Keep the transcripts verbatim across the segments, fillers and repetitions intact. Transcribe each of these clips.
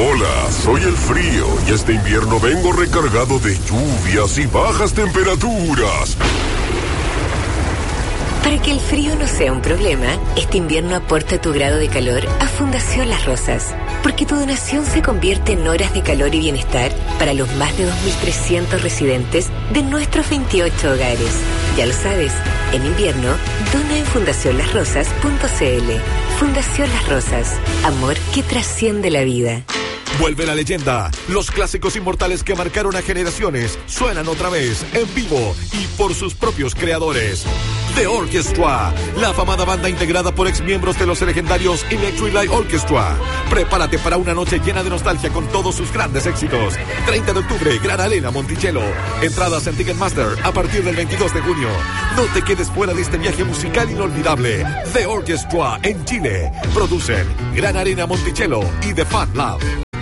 Hola, soy el frío y este invierno vengo recargado de lluvias y bajas temperaturas. Para que el frío no sea un problema, este invierno aporta tu grado de calor a Fundación Las Rosas, porque tu donación se convierte en horas de calor y bienestar para los más de dos mil trescientos residentes de nuestros veintiocho hogares. Ya lo sabes, en invierno, dona en fundación las rosas punto c l. Fundación Las Rosas, amor que trasciende la vida. Vuelve la leyenda. Los clásicos inmortales que marcaron a generaciones suenan otra vez, en vivo y por sus propios creadores. The Orchestra, la afamada banda integrada por exmiembros de los legendarios Electric Light Orchestra. Prepárate para una noche llena de nostalgia con todos sus grandes éxitos. treinta de octubre, Gran Arena, Monticello. Entradas en Ticketmaster a partir del veintidós de junio. No te quedes fuera de este viaje musical inolvidable. The Orchestra en Chile. Producen Gran Arena, Monticello y The Fan Lab.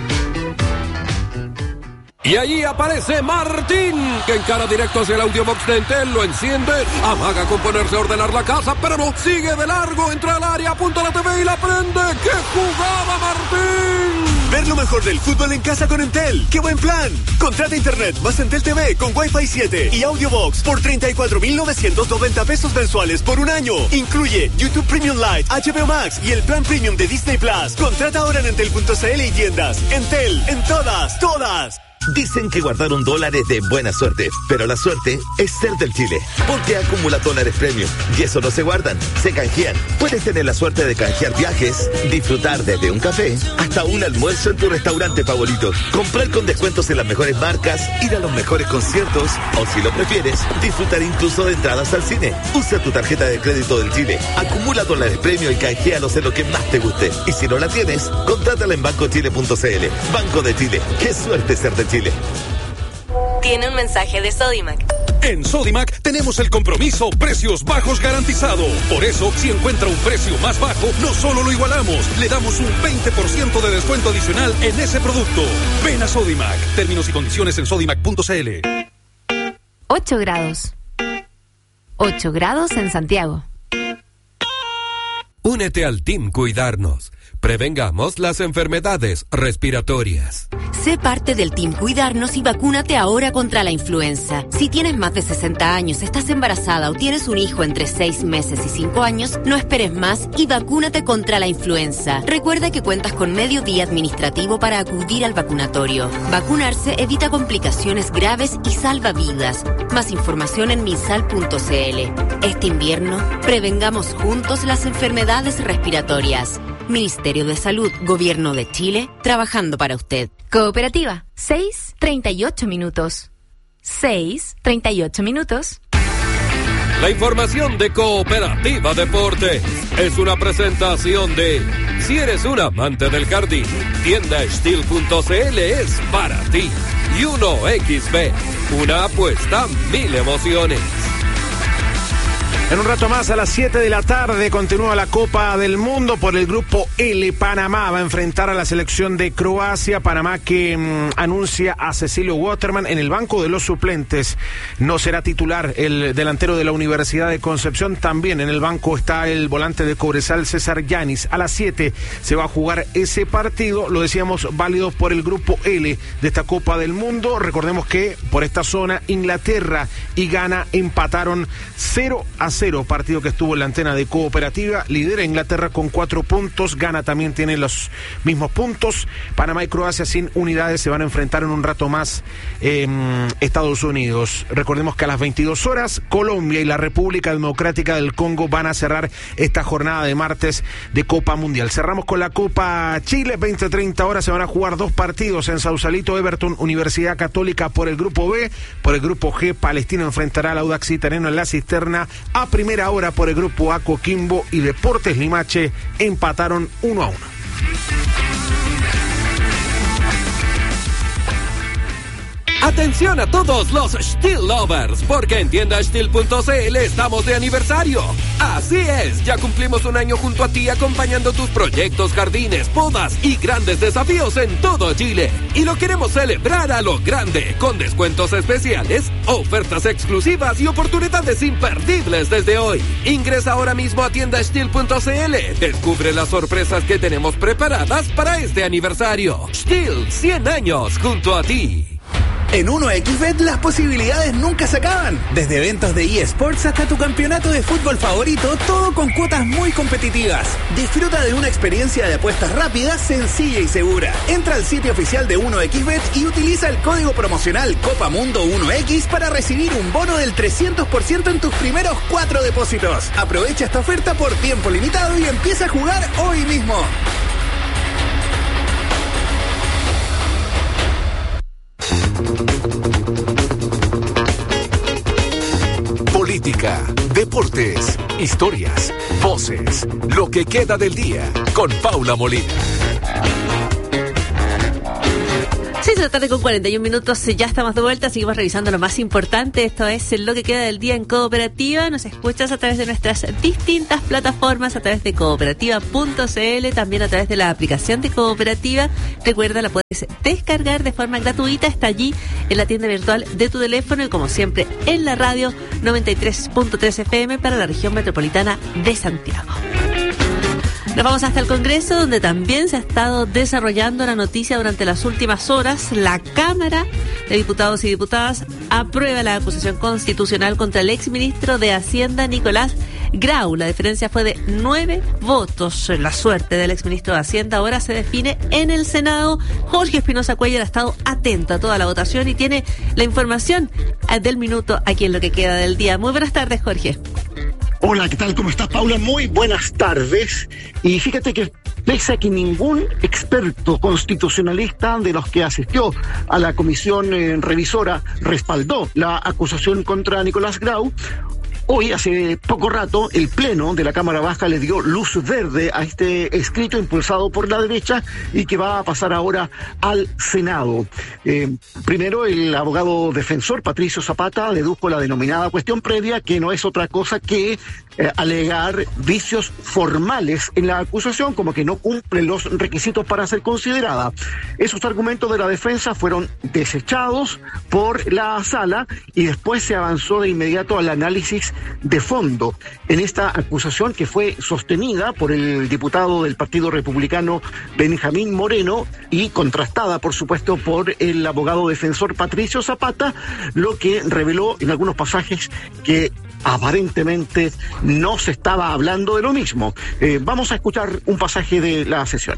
Y allí aparece Martín, que encara directo hacia el audiobox de Entel, lo enciende, amaga con ponerse a ordenar la casa, pero no, sigue de largo, entra al área, apunta a la T V y la prende. ¡Qué jugada, Martín! Ver lo mejor del fútbol en casa con Entel. ¡Qué buen plan! Contrata internet más Entel T V con Wi-Fi siete y audiobox por treinta y cuatro mil novecientos noventa pesos mensuales por un año. Incluye YouTube Premium Lite, H B O Max y el plan Premium de Disney Plus. Contrata ahora en entel punto c l y tiendas. Entel, en todas, todas. Dicen que guardaron dólares de buena suerte, pero la suerte es ser del Chile, porque acumula dólares premium y eso no se guardan, se canjean. Puedes tener la suerte de canjear viajes, disfrutar desde un café hasta un almuerzo en tu restaurante favorito, comprar con descuentos en las mejores marcas, ir a los mejores conciertos o, si lo prefieres, disfrutar incluso de entradas al cine. Usa tu tarjeta de crédito del Chile, acumula dólares premium y canjealos en lo que más te guste. Y si no la tienes, contrátala en banco chile punto c l. Banco de Chile, qué suerte ser de Chile. Chile. Tiene un mensaje de Sodimac. En Sodimac tenemos el compromiso precios bajos garantizado. Por eso, si encuentra un precio más bajo, no solo lo igualamos, le damos un veinte por ciento de descuento adicional en ese producto. Ven a Sodimac. Términos y condiciones en sodimac punto c l. ocho grados. ocho grados en Santiago. Únete al Team Cuidarnos. Prevengamos las enfermedades respiratorias. Sé parte del Team Cuidarnos y vacúnate ahora contra la influenza. Si tienes más de sesenta años, estás embarazada o tienes un hijo entre seis meses y cinco años, no esperes más y vacúnate contra la influenza. Recuerda que cuentas con medio día administrativo para acudir al vacunatorio. Vacunarse evita complicaciones graves y salva vidas. Más información en minsal punto c l. Este invierno, prevengamos juntos las enfermedades respiratorias. Ministerio de Salud, Gobierno de Chile, trabajando para usted. Cooperativa, seis treinta y ocho minutos. seis treinta y ocho minutos. La información de Cooperativa Deportes es una presentación de, si eres un amante del jardín, tienda steel punto c l es para ti. Y uno equis be, una apuesta, mil emociones. En un rato más, a las siete de la tarde, continúa la Copa del Mundo por el Grupo L. Panamá va a enfrentar a la selección de Croacia. Panamá que mmm, anuncia a Cecilio Waterman en el banco de los suplentes. No será titular el delantero de la Universidad de Concepción. También en el banco está el volante de Cobresal, César Yanis. A las siete se va a jugar ese partido. Lo decíamos, válido por el Grupo L de esta Copa del Mundo. Recordemos que por esta zona, Inglaterra y Ghana empataron cero a cero. Partido que estuvo en la antena de Cooperativa. Lidera Inglaterra con cuatro puntos. Ghana también tiene los mismos puntos. Panamá y Croacia sin unidades se van a enfrentar en un rato más eh, Estados Unidos. Recordemos que a las veintidós horas Colombia y la República Democrática del Congo van a cerrar esta jornada de martes de Copa Mundial. Cerramos con la Copa Chile. veinte a treinta horas se van a jugar dos partidos en Sausalito. Everton, Universidad Católica por el Grupo B. Por el Grupo G, Palestino enfrentará al Audax Italiano en la Cisterna. A primera hora por el Grupo A, Coquimbo y Deportes Limache empataron uno a uno. Atención a todos los Steel Lovers, porque en tienda steel punto c l estamos de aniversario. Así es, ya cumplimos un año junto a ti acompañando tus proyectos, jardines, podas y grandes desafíos en todo Chile. Y lo queremos celebrar a lo grande, con descuentos especiales, ofertas exclusivas y oportunidades imperdibles desde hoy. Ingresa ahora mismo a tienda steel punto c l. Descubre las sorpresas que tenemos preparadas para este aniversario. Steel, cien años junto a ti. En uno equis bet las posibilidades nunca se acaban. Desde eventos de eSports hasta tu campeonato de fútbol favorito, todo con cuotas muy competitivas. Disfruta de una experiencia de apuestas rápida, sencilla y segura. Entra al sitio oficial de uno equis bet y utiliza el código promocional Copa Mundo uno equis para recibir un bono del trescientos por ciento en tus primeros cuatro depósitos. Aprovecha esta oferta por tiempo limitado y empieza a jugar hoy mismo. Política, deportes, historias, voces, lo que queda del día con Paula Molina. seis de la tarde con cuarenta y un minutos, ya estamos de vuelta, seguimos revisando lo más importante, esto es lo que queda del día en Cooperativa. Nos escuchas a través de nuestras distintas plataformas, a través de cooperativa punto c l, también a través de la aplicación de Cooperativa. Recuerda, la puedes descargar de forma gratuita, está allí en la tienda virtual de tu teléfono y como siempre en la radio noventa y tres punto tres F M para la región metropolitana de Santiago. Nos vamos hasta el Congreso, donde también se ha estado desarrollando la noticia durante las últimas horas. La Cámara de Diputados y Diputadas aprueba la acusación constitucional contra el exministro de Hacienda, Nicolás Grau. La diferencia fue de nueve votos. La suerte del exministro de Hacienda ahora se define en el Senado. Jorge Espinosa Cuellar ha estado atento a toda la votación y tiene la información del minuto aquí en lo que queda del día. Muy buenas tardes, Jorge. Hola, ¿qué tal? ¿Cómo estás, Paula? Muy buenas tardes. Y fíjate que pese a que ningún experto constitucionalista de los que asistió a la comisión eh, revisora respaldó la acusación contra Nicolás Grau, hoy, hace poco rato, el Pleno de la Cámara Baja le dio luz verde a este escrito impulsado por la derecha y que va a pasar ahora al Senado. Eh, primero, el abogado defensor Patricio Zapata dedujo la denominada cuestión previa, que no es otra cosa que eh, alegar vicios formales en la acusación, como que no cumple los requisitos para ser considerada. Esos argumentos de la defensa fueron desechados por la sala y después se avanzó de inmediato al análisis de fondo en esta acusación que fue sostenida por el diputado del Partido Republicano Benjamín Moreno y contrastada, por supuesto, por el abogado defensor Patricio Zapata, lo que reveló en algunos pasajes que aparentemente no se estaba hablando de lo mismo. Eh, vamos a escuchar un pasaje de la sesión.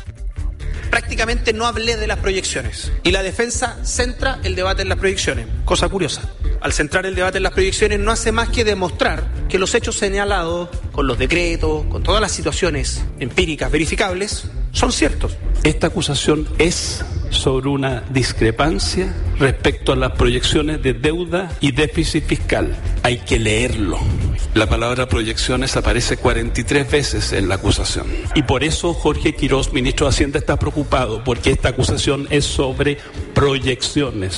Prácticamente no hablé de las proyecciones y la defensa centra el debate en las proyecciones. Cosa curiosa, al centrar el debate en las proyecciones no hace más que demostrar que los hechos señalados con los decretos, con todas las situaciones empíricas verificables, son ciertos. Esta acusación es sobre una discrepancia respecto a las proyecciones de deuda y déficit fiscal. Hay que leerlo. La palabra proyecciones aparece cuarenta y tres veces en la acusación. Y por eso Jorge Quirós, ministro de Hacienda, está preocupado, porque esta acusación es sobre proyecciones.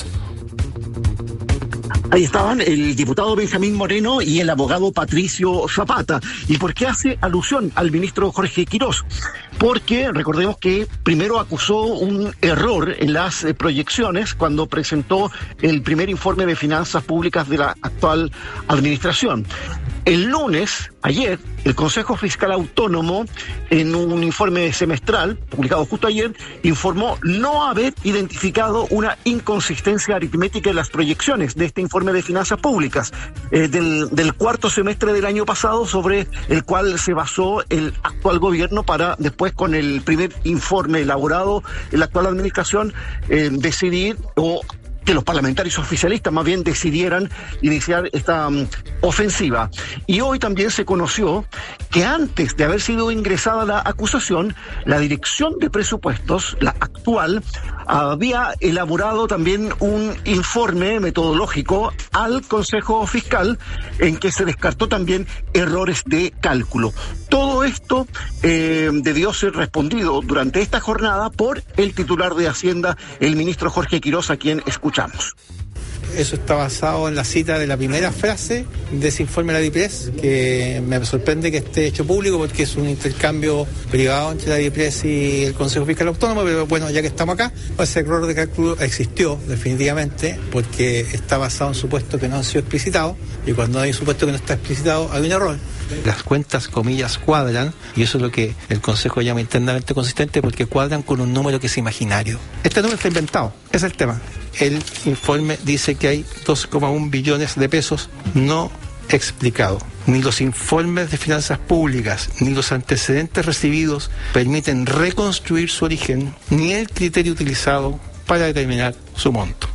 Ahí estaban el diputado Benjamín Moreno y el abogado Patricio Zapata. ¿Y por qué hace alusión al ministro Jorge Quirós? Porque recordemos que primero acusó un error en las eh, proyecciones cuando presentó el primer informe de finanzas públicas de la actual administración. El lunes, ayer, el Consejo Fiscal Autónomo, en un informe semestral, publicado justo ayer, informó no haber identificado una inconsistencia aritmética en las proyecciones de este informe de finanzas públicas eh, del, del cuarto semestre del año pasado, sobre el cual se basó el actual gobierno para después, con el primer informe elaborado en la actual administración, eh, decidir o que los parlamentarios oficialistas más bien decidieran iniciar esta um, ofensiva. Y hoy también se conoció que antes de haber sido ingresada la acusación, la Dirección de Presupuestos, la actual, había elaborado también un informe metodológico al Consejo Fiscal en que se descartó también errores de cálculo. Todo esto eh, debió ser respondido durante esta jornada por el titular de Hacienda, el ministro Jorge Quirós, a quien escuchamos Escuchamos. Eso está basado en la cita de la primera frase de ese informe de la DIPRES, que me sorprende que esté hecho público porque es un intercambio privado entre la DIPRES y el Consejo Fiscal Autónomo, pero bueno, ya que estamos acá, ese error de cálculo existió definitivamente porque está basado en supuestos que no han sido explicitados, y cuando hay un supuesto que no está explicitado hay un error. Las cuentas, comillas, cuadran, y eso es lo que el Consejo llama internamente consistente, porque cuadran con un número que es imaginario. Este número está inventado, ese es el tema. El informe dice que hay dos coma uno billones de pesos no explicados. Ni los informes de finanzas públicas, ni los antecedentes recibidos permiten reconstruir su origen, ni el criterio utilizado para determinar su monto.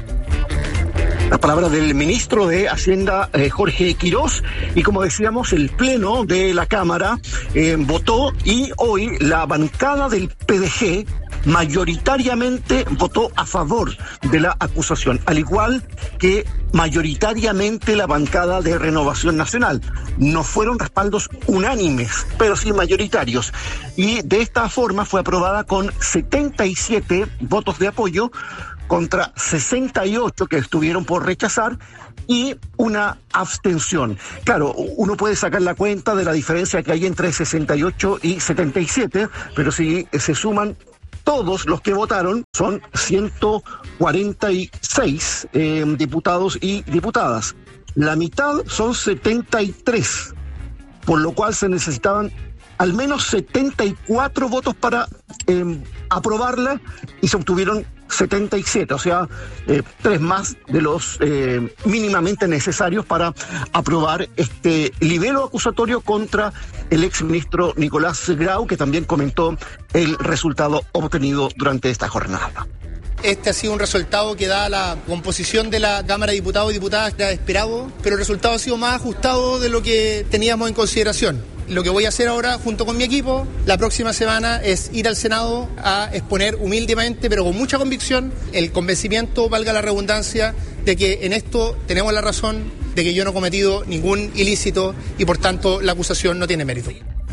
La palabra del ministro de Hacienda, eh, Jorge Quirós, y como decíamos, el Pleno de la Cámara eh, votó, y hoy la bancada del P D G mayoritariamente votó a favor de la acusación, al igual que mayoritariamente la bancada de Renovación Nacional. No fueron respaldos unánimes, pero sí mayoritarios. Y de esta forma fue aprobada con setenta y siete votos de apoyo contra sesenta y ocho que estuvieron por rechazar y una abstención. Claro, uno puede sacar la cuenta de la diferencia que hay entre sesenta y ocho y setenta y siete, pero si se suman todos los que votaron, son ciento cuarenta y seis eh, diputados y diputadas. La mitad son setenta y tres, por lo cual se necesitaban al menos setenta y cuatro votos para eh, aprobarla, y se obtuvieron setenta y siete, o sea, eh, tres más de los eh, mínimamente necesarios para aprobar este libelo acusatorio contra el exministro Nicolás Grau, que también comentó el resultado obtenido durante esta jornada. Este ha sido un resultado que da la composición de la Cámara de Diputados y Diputadas que era esperado, pero el resultado ha sido más ajustado de lo que teníamos en consideración. Lo que voy a hacer ahora junto con mi equipo la próxima semana es ir al Senado a exponer humildemente, pero con mucha convicción, el convencimiento, valga la redundancia, de que en esto tenemos la razón, de que yo no he cometido ningún ilícito y por tanto la acusación no tiene mérito.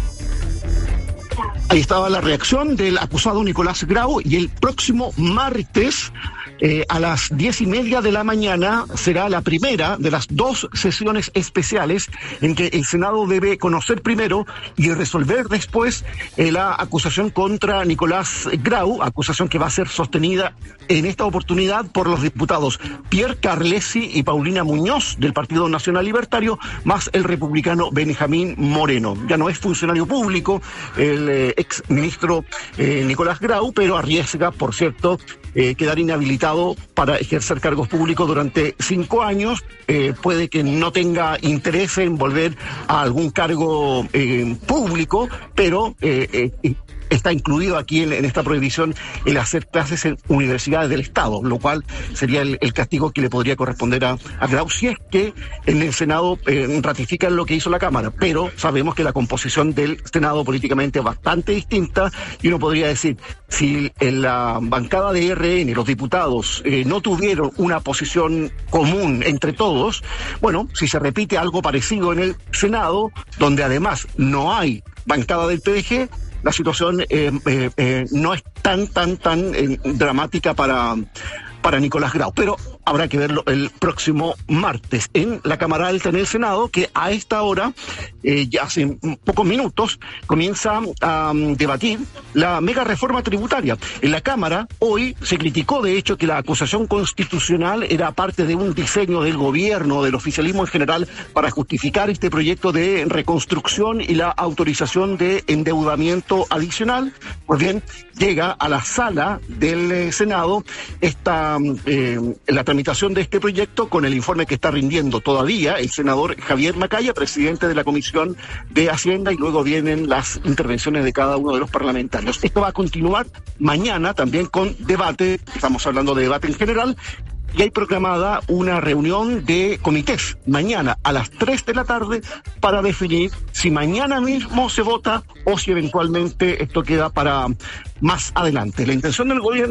Ahí estaba la reacción del acusado Nicolás Grau, y el próximo martes eh, a las diez y media de la mañana será la primera de las dos sesiones especiales en que el Senado debe conocer primero y resolver después eh, la acusación contra Nicolás Grau, acusación que va a ser sostenida en esta oportunidad por los diputados Pierre Carlesi y Paulina Muñoz del Partido Nacional Libertario, más el republicano Benjamín Moreno. Ya no es funcionario público el eh, ex ministro eh, Nicolás Grau, pero arriesga, por cierto, eh, quedar inhabilitado para ejercer cargos públicos durante cinco años. Eh, puede que no tenga interés en volver a algún cargo eh, público, pero eh, eh, está incluido aquí en, en esta prohibición el hacer clases en universidades del Estado, lo cual sería el, el castigo que le podría corresponder a, a Grau si es que en el Senado eh, ratifican lo que hizo la Cámara. Pero sabemos que la composición del Senado políticamente es bastante distinta, y uno podría decir, si en la bancada de R N los diputados eh, no tuvieron una posición común entre todos, bueno, si se repite algo parecido en el Senado, donde además no hay bancada del P D G, la situación eh, eh, eh, no es tan, tan, tan eh, dramática para, para Nicolás Grau, pero habrá que verlo el próximo martes en la Cámara Alta, en el Senado, que a esta hora, eh, ya hace pocos minutos, comienza a um, debatir la mega reforma tributaria. En la Cámara hoy se criticó, de hecho, que la acusación constitucional era parte de un diseño del gobierno, del oficialismo en general, para justificar este proyecto de reconstrucción y la autorización de endeudamiento adicional. Pues bien, llega a la sala del eh, Senado esta eh, la tramitación de este proyecto con el informe que está rindiendo todavía el senador Javier Macaya, presidente de la Comisión de Hacienda, y luego vienen las intervenciones de cada uno de los parlamentarios. Esto va a continuar mañana también con debate, estamos hablando de debate en general, y hay proclamada una reunión de comités mañana a las tres de la tarde para definir si mañana mismo se vota o si eventualmente esto queda para más adelante. La intención del gobierno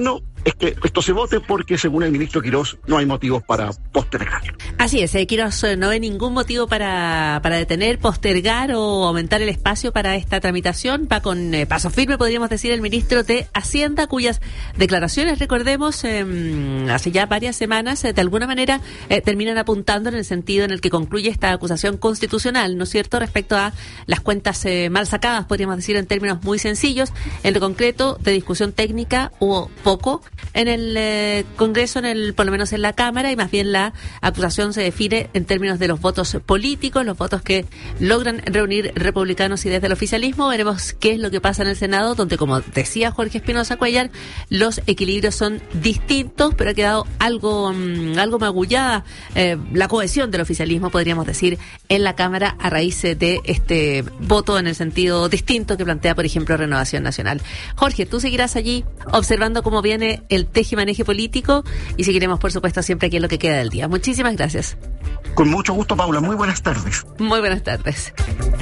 es que esto se vote porque, según el ministro Quirós, no hay motivos para postergar. Así es, eh, Quirós no ve ningún motivo para, para detener, postergar o aumentar el espacio para esta tramitación. Va con eh, paso firme, podríamos decir, el ministro de Hacienda, cuyas declaraciones, recordemos, eh, hace ya varias semanas, eh, de alguna manera eh, terminan apuntando en el sentido en el que concluye esta acusación constitucional, ¿no es cierto?, respecto a las cuentas eh, mal sacadas, podríamos decir en términos muy sencillos. En lo concreto, de discusión técnica hubo poco en el eh, Congreso, en el por lo menos en la Cámara, y más bien la acusación se define en términos de los votos políticos, los votos que logran reunir republicanos y desde el oficialismo. Veremos qué es lo que pasa en el Senado, donde, como decía Jorge Espinosa Cuellar, los equilibrios son distintos, pero ha quedado algo, um, algo magullada eh, la cohesión del oficialismo, podríamos decir, en la Cámara a raíz de este voto en el sentido distinto que plantea, por ejemplo, Renovación Nacional. Jorge, tú seguirás allí observando cómo viene el tejimaneje político y seguiremos, por supuesto, siempre aquí en Lo que queda del día. Muchísimas gracias. Con mucho gusto, Paula. Muy buenas tardes. Muy buenas tardes.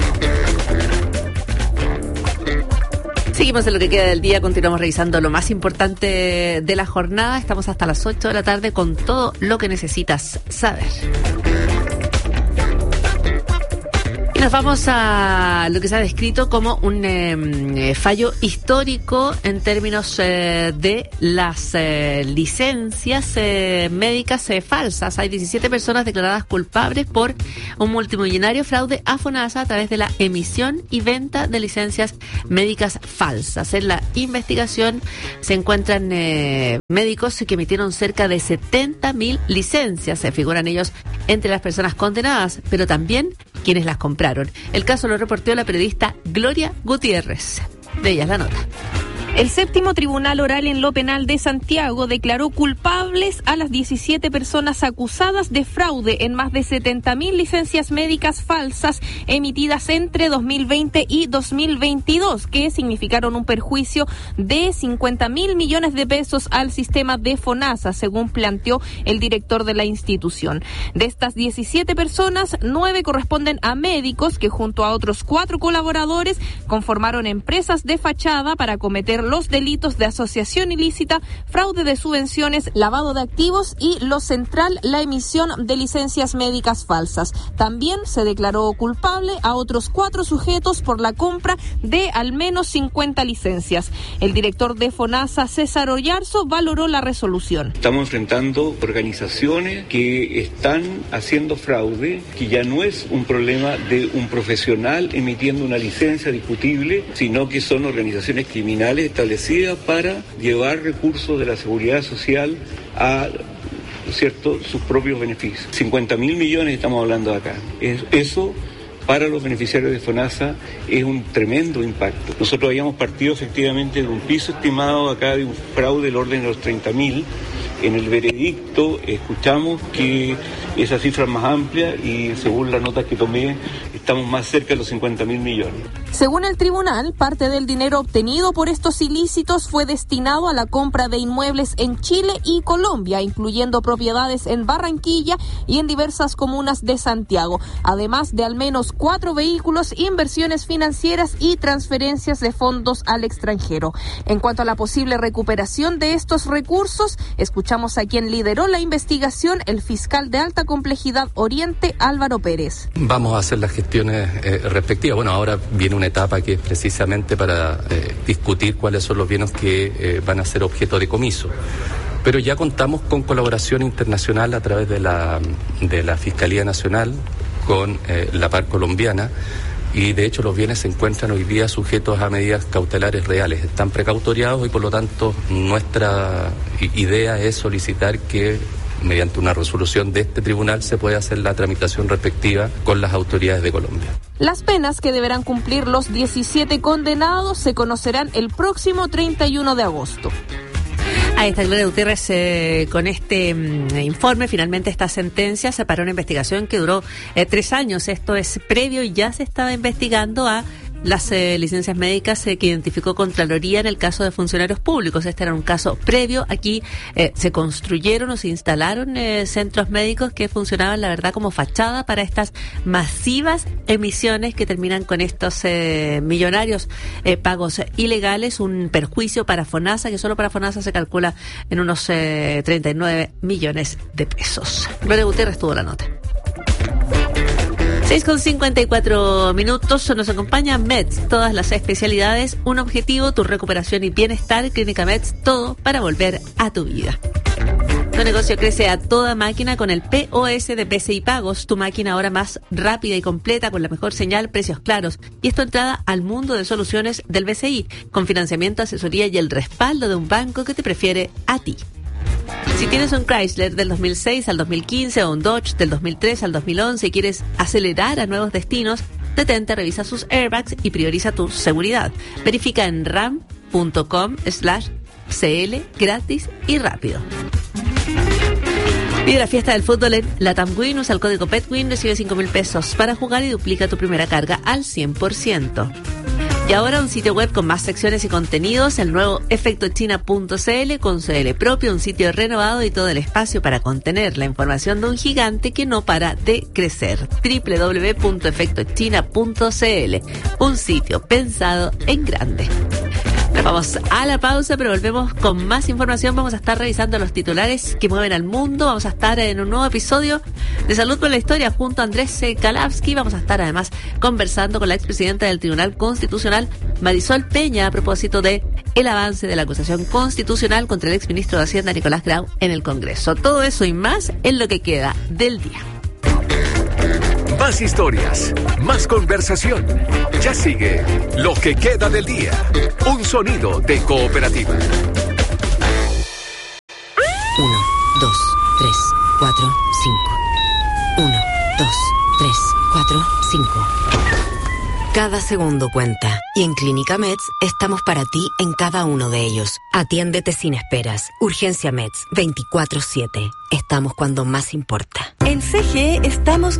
Seguimos en Lo que queda del día, continuamos revisando lo más importante de la jornada. Estamos hasta las ocho de la tarde con todo lo que necesitas saber. Nos vamos a lo que se ha descrito como un eh, fallo histórico en términos eh, de las eh, licencias eh, médicas eh, falsas. Hay diecisiete personas declaradas culpables por un multimillonario fraude a FONASA a través de la emisión y venta de licencias médicas falsas. En la investigación se encuentran eh, médicos que emitieron cerca de setenta mil licencias. Se figuran ellos entre las personas condenadas, pero también quienes las compraron. El caso lo reportó la periodista Gloria Gutiérrez. De ella es la nota. El séptimo tribunal oral en lo penal de Santiago declaró culpables a las diecisiete personas acusadas de fraude en más de setenta mil licencias médicas falsas emitidas entre dos mil veinte y dos mil veintidós, que significaron un perjuicio de cincuenta mil millones de pesos al sistema de FONASA, según planteó el director de la institución. De estas diecisiete personas, nueve corresponden a médicos que, junto a otros cuatro colaboradores, conformaron empresas de fachada para cometer los delitos de asociación ilícita, fraude de subvenciones, lavado de activos y, lo central, la emisión de licencias médicas falsas. También se declaró culpable a otros cuatro sujetos por la compra de al menos cincuenta licencias. El director de FONASA, César Oyarzo, valoró la resolución. Estamos enfrentando organizaciones que están haciendo fraude, que ya no es un problema de un profesional emitiendo una licencia discutible, sino que son organizaciones criminales establecida para llevar recursos de la seguridad social a, ¿cierto?, sus propios beneficios. cincuenta mil millones estamos hablando de acá. Es, eso para los beneficiarios de FONASA es un tremendo impacto. Nosotros habíamos partido efectivamente de un piso estimado acá de un fraude del orden de los treinta mil. En el veredicto escuchamos que esa cifra es más amplia y, según las notas que tomé, estamos más cerca de los cincuenta mil millones. Según el tribunal, parte del dinero obtenido por estos ilícitos fue destinado a la compra de inmuebles en Chile y Colombia, incluyendo propiedades en Barranquilla y en diversas comunas de Santiago, además de al menos cuatro vehículos, inversiones financieras y transferencias de fondos al extranjero. En cuanto a la posible recuperación de estos recursos, escuchamos a quien lideró la investigación, el fiscal de alta complejidad Oriente, Álvaro Pérez. Vamos a hacer las gestiones eh, respectivas. Bueno, ahora viene una etapa que es precisamente para eh, discutir cuáles son los bienes que eh, van a ser objeto de comiso. Pero ya contamos con colaboración internacional a través de la, de la Fiscalía Nacional con eh, la Par colombiana. Y de hecho los bienes se encuentran hoy día sujetos a medidas cautelares reales, están precautoriados y por lo tanto nuestra idea es solicitar que mediante una resolución de este tribunal se pueda hacer la tramitación respectiva con las autoridades de Colombia. Las penas que deberán cumplir los diecisiete condenados se conocerán el próximo treinta y uno de agosto. Ahí está Gloria Gutiérrez eh, con este mm, informe. Finalmente esta sentencia se paró una investigación que duró eh, tres años. Esto es previo y ya se estaba investigando a las eh, licencias médicas eh, que identificó Contraloría en el caso de funcionarios públicos. Este era un caso previo. Aquí eh, se construyeron o se instalaron eh, centros médicos que funcionaban, la verdad, como fachada para estas masivas emisiones que terminan con estos eh, millonarios eh, pagos ilegales. Un perjuicio para FONASA, que solo para FONASA se calcula en unos eh, treinta y nueve millones de pesos. Gloria Gutiérrez tuvo la nota. seis con cincuenta y cuatro minutos, nos acompaña Meds, todas las especialidades, un objetivo, tu recuperación y bienestar. Clínica Meds, todo para volver a tu vida. Tu negocio crece a toda máquina con el P O S de B C I Pagos, tu máquina ahora más rápida y completa con la mejor señal, precios claros. Y es tu entrada al mundo de soluciones del B C I, con financiamiento, asesoría y el respaldo de un banco que te prefiere a ti. Si tienes un Chrysler del dos mil seis al dos mil quince o un Dodge del dos mil tres al dos mil once y quieres acelerar a nuevos destinos, detente, revisa sus airbags y prioriza tu seguridad. Verifica en ram punto com slash cl gratis y rápido. Vive la fiesta del fútbol en Latam Win. Usa el código PETWIN, recibe cinco mil pesos para jugar y duplica tu primera carga al cien por ciento. Y ahora un sitio web con más secciones y contenidos, el nuevo efecto china punto c l, con C L propio, un sitio renovado y todo el espacio para contener la información de un gigante que no para de crecer. doble u doble u doble u punto efecto china punto c l, un sitio pensado en grande. Nos vamos a la pausa, pero volvemos con más información. Vamos a estar revisando los titulares que mueven al mundo. Vamos a estar en un nuevo episodio de Salud con la Historia junto a Andrés Kalavsky. Vamos a estar además conversando con la expresidenta del Tribunal Constitucional, Marisol Peña, a propósito de el avance de la acusación constitucional contra el exministro de Hacienda, Nicolás Grau, en el Congreso. Todo eso y más en lo que queda del día. Más historias, más conversación. Ya sigue Lo que queda del día. Un sonido de Cooperativa. Uno, dos, tres, cuatro, cinco. Uno, dos, tres, cuatro, cinco. Cada segundo cuenta. Y en Clínica Meds estamos para ti en cada uno de ellos. Atiéndete sin esperas. Urgencia Meds, veinticuatro siete. Estamos cuando más importa. En C G E estamos